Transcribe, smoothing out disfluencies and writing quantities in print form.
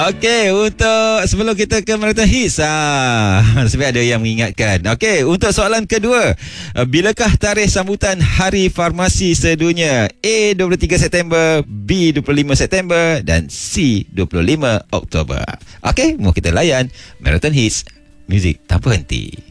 Okey, untuk sebelum kita ke Marathon Hits, sebab ada yang mengingatkan. Okey, untuk soalan kedua, bilakah tarikh sambutan Hari Farmasi Sedunia? A 23 September, B 25 September dan C 25 Oktober. Okey, mau kita layan Marathon Hits, muzik tanpa henti.